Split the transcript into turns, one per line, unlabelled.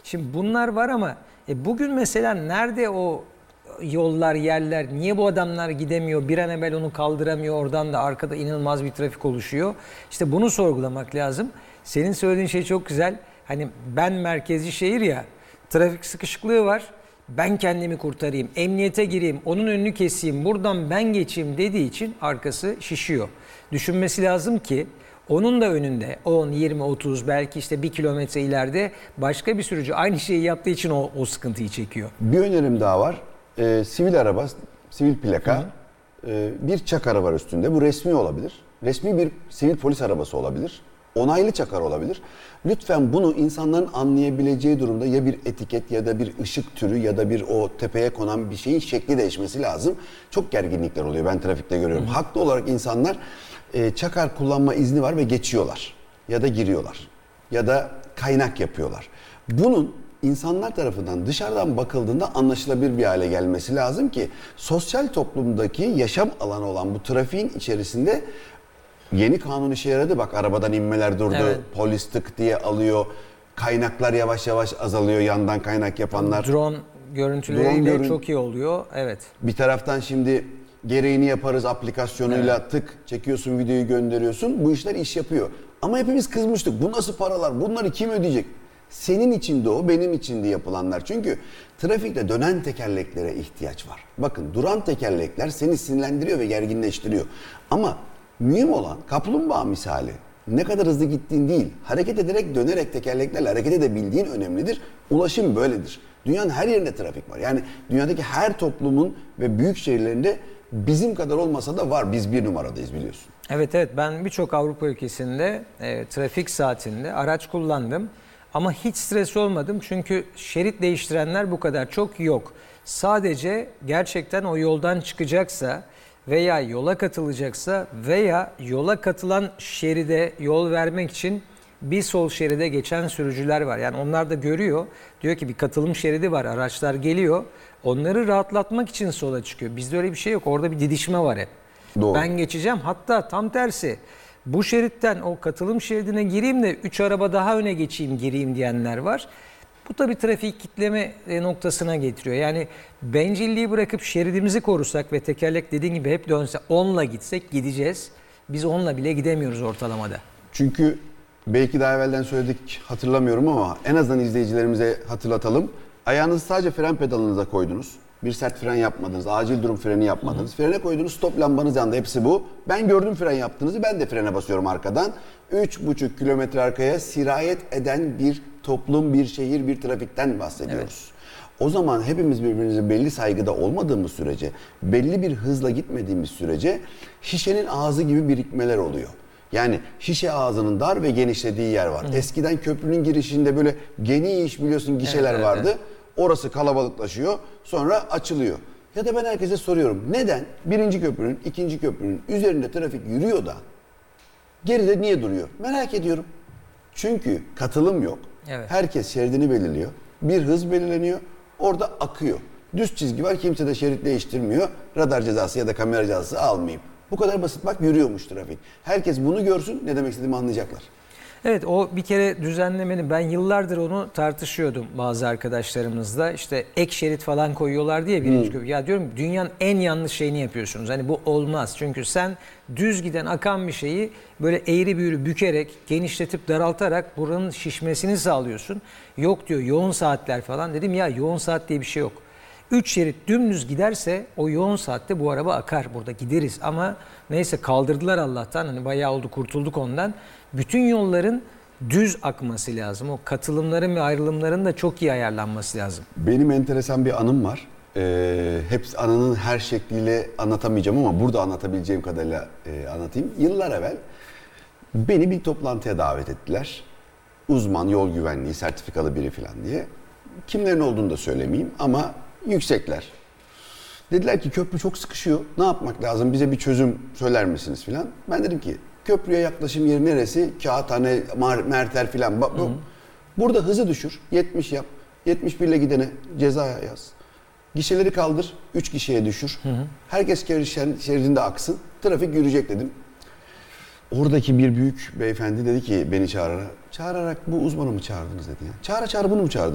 Şimdi bunlar var ama bugün mesela nerede o yollar, yerler, niye bu adamlar gidemiyor, bir an evvel onu kaldıramıyor, oradan da arkada inanılmaz bir trafik oluşuyor. İşte bunu sorgulamak lazım. Senin söylediğin şey çok güzel. Hani ben merkezi şehir ya, trafik sıkışıklığı var, ben kendimi kurtarayım, emniyete gireyim, onun önünü keseyim, buradan ben geçeyim dediği için arkası şişiyor. Düşünmesi lazım ki onun da önünde 10, 20, 30 belki işte 1 kilometre ileride başka bir sürücü aynı şeyi yaptığı için o sıkıntıyı çekiyor.
Bir önerim daha var. Sivil araba, sivil plaka, bir çakar var üstünde. Bu resmi olabilir. Resmi bir sivil polis arabası olabilir. Onaylı çakar olabilir. Lütfen bunu insanların anlayabileceği durumda ya bir etiket ya da bir ışık türü ya da bir o tepeye konan bir şeyin şekli değişmesi lazım. Çok gerginlikler oluyor, ben trafikte görüyorum. Haklı olarak insanlar çakar kullanma izni var ve geçiyorlar. Ya da giriyorlar. Ya da kaynak yapıyorlar. Bunun insanlar tarafından dışarıdan bakıldığında anlaşılabilir bir hale gelmesi lazım ki sosyal toplumdaki yaşam alanı olan bu trafiğin içerisinde yeni kanun işe yaradı. Bak, arabadan inmeler durdu, evet. Polis tık diye alıyor, kaynaklar yavaş yavaş azalıyor, yandan kaynak yapanlar.
Drone görüntüleriyle çok iyi oluyor, evet.
Bir taraftan şimdi gereğini yaparız aplikasyonuyla, evet. Tık çekiyorsun, videoyu gönderiyorsun, bu işler iş yapıyor. Ama hepimiz kızmıştık, bu nasıl paralar, bunları kim ödeyecek? Senin için de o, benim için de yapılanlar. Çünkü trafikte dönen tekerleklere ihtiyaç var. Bakın, duran tekerlekler seni sinirlendiriyor ve gerginleştiriyor. Ama mühim olan kaplumbağa misali. Ne kadar hızlı gittiğin değil, hareket ederek, dönerek tekerleklerle hareket edebildiğin önemlidir. Ulaşım böyledir. Dünyanın her yerinde trafik var. Yani dünyadaki her toplumun ve büyük şehirlerinde bizim kadar olmasa da var. Biz 1 numaradayız, biliyorsun.
Evet, ben birçok Avrupa ülkesinde trafik saatinde araç kullandım. Ama hiç stres olmadım çünkü şerit değiştirenler bu kadar çok yok. Sadece gerçekten o yoldan çıkacaksa veya yola katılacaksa veya yola katılan şeride yol vermek için bir sol şeride geçen sürücüler var. Yani onlar da görüyor. Diyor ki bir katılım şeridi var, araçlar geliyor. Onları rahatlatmak için sola çıkıyor. Bizde öyle bir şey yok. Orada bir didişme var hep.
Doğru.
Ben geçeceğim. Hatta tam tersi. Bu şeritten o katılım şeridine gireyim de 3 araba daha öne geçeyim, gireyim diyenler var. Bu tabii trafik kitleme noktasına getiriyor. Yani bencilliği bırakıp şeridimizi korusak ve tekerlek dediğin gibi hep dönse 10'la gitsek gideceğiz. Biz 10'la bile gidemiyoruz ortalamada.
Çünkü belki daha evvelden söyledik, hatırlamıyorum ama en azından izleyicilerimize hatırlatalım. Ayağınızı sadece fren pedalınıza koydunuz. Bir sert fren yapmadınız, acil durum freni yapmadınız. Frene koydunuz, stop lambanız yandı, hepsi bu. Ben gördüm fren yaptığınızı, ben de frene basıyorum arkadan. 3,5 kilometre arkaya sirayet eden bir toplum, bir şehir, bir trafikten bahsediyoruz. Evet. O zaman hepimiz birbirimize belli saygıda olmadığımız sürece, belli bir hızla gitmediğimiz sürece şişenin ağzı gibi birikmeler oluyor. Yani şişe ağzının dar ve genişlediği yer var. Eskiden köprünün girişinde böyle geniş, biliyorsun, gişeler vardı. Evet. Orası kalabalıklaşıyor, sonra açılıyor. Ya da ben herkese soruyorum, neden birinci köprünün, ikinci köprünün üzerinde trafik yürüyor da geride niye duruyor? Merak ediyorum. Çünkü katılım yok. Evet. Herkes şeridini belirliyor. Bir hız belirleniyor, orada akıyor. Düz çizgi var, kimse de şerit değiştirmiyor. Radar cezası ya da kamera cezası almayayım. Bu kadar basit, bak yürüyormuş trafik. Herkes bunu görsün, ne demek istediğimi anlayacaklar.
Evet, o bir kere düzenlemenin, ben yıllardır onu tartışıyordum bazı arkadaşlarımızla. İşte ek şerit falan koyuyorlar diye birinci köprü. Ya diyorum, dünyanın en yanlış şeyini yapıyorsunuz. Hani bu olmaz. Çünkü sen düz giden, akan bir şeyi böyle eğri büğrü bükerek, genişletip daraltarak buranın şişmesini sağlıyorsun. Yok diyor, yoğun saatler falan. Dedim ya, yoğun saat diye bir şey yok. 3 şerit dümdüz giderse o yoğun saatte bu araba akar, burada gideriz. Ama neyse, kaldırdılar Allah'tan, hani bayağı oldu, kurtulduk ondan. Bütün yolların düz akması lazım. O katılımların ve ayrılımların da çok iyi ayarlanması lazım.
Benim enteresan bir anım var. Hepsi anının her şekliyle anlatamayacağım ama burada anlatabileceğim kadarıyla anlatayım. Yıllar evvel beni bir toplantıya davet ettiler. Uzman, yol güvenliği, sertifikalı biri falan diye. Kimlerin olduğunu da söylemeyeyim ama yüksekler. Dediler ki köprü çok sıkışıyor. Ne yapmak lazım? Bize bir çözüm söyler misiniz filan. Ben dedim ki köprüye yaklaşım yeri neresi? Kağıthane, Merter filan. Burada hızı düşür. 70 yap. 71 ile gidene ceza yaz. Gişeleri kaldır. 3 gişeye düşür. Herkes şeridinde aksın. Trafik yürüyecek dedim. Oradaki bir büyük beyefendi dedi ki beni çağırarak bu uzmanı mı çağırdınız dedi ya. Çağıra bunu mu çağırdınız?